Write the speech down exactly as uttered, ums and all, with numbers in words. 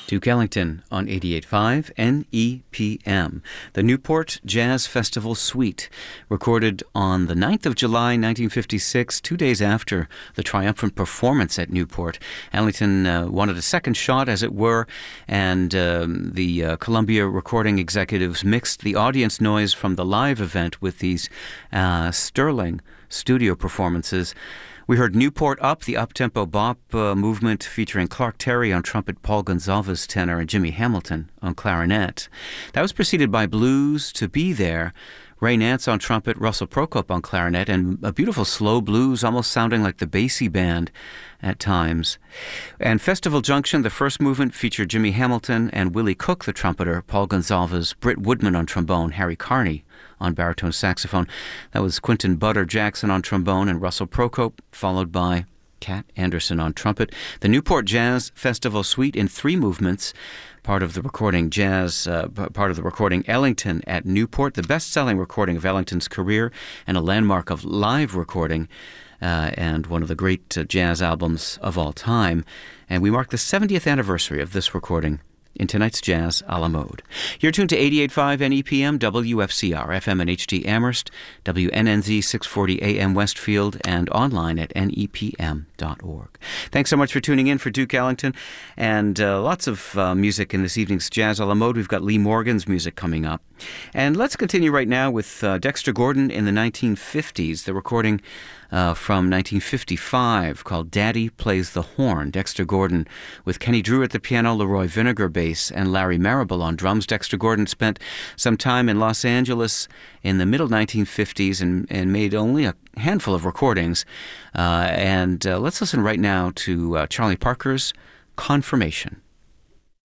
Duke Ellington on eighty-eight point five N E P M. The Newport Jazz Festival Suite, recorded on the ninth of July, nineteen fifty-six, two days after the triumphant performance at Newport. Ellington uh, wanted a second shot, as it were, and um, the uh, Columbia recording executives mixed the audience noise from the live event with these uh, sterling studio performances. We heard Newport Up, the up-tempo bop uh, movement featuring Clark Terry on trumpet, Paul Gonsalves tenor, and Jimmy Hamilton on clarinet. That was preceded by Blues to Be There, Ray Nance on trumpet, Russell Prokop on clarinet, and a beautiful slow blues almost sounding like the Basie Band at times. And Festival Junction, the first movement, featured Jimmy Hamilton and Willie Cook, the trumpeter, Paul Gonsalves, Britt Woodman on trombone, Harry Carney on baritone saxophone. That was Quentin Butter Jackson on trombone and Russell Prokop, followed by Cat Anderson on trumpet. The Newport Jazz Festival Suite in three movements, part of the recording Jazz, uh, part of the recording Ellington at Newport, the best-selling recording of Ellington's career and a landmark of live recording, uh, and one of the great uh, jazz albums of all time. And we mark the seventieth anniversary of this recording in tonight's Jazz a la Mode. You're tuned to eighty-eight point five N E P M, W F C R, F M and H D Amherst, W N N Z six forty A M Westfield, and online at N E P M dot org. Thanks so much for tuning in for Duke Ellington, and uh, lots of uh, music in this evening's Jazz a la Mode. We've got Lee Morgan's music coming up. And let's continue right now with uh, Dexter Gordon in the nineteen fifties, the recording Uh, from nineteen fifty-five called Daddy Plays the Horn. Dexter Gordon with Kenny Drew at the piano, Leroy Vinegar bass, and Larry Marable on drums. Dexter Gordon spent some time in Los Angeles in the middle nineteen fifties and, and made only a handful of recordings. Uh, and uh, let's listen right now to uh, Charlie Parker's Confirmation.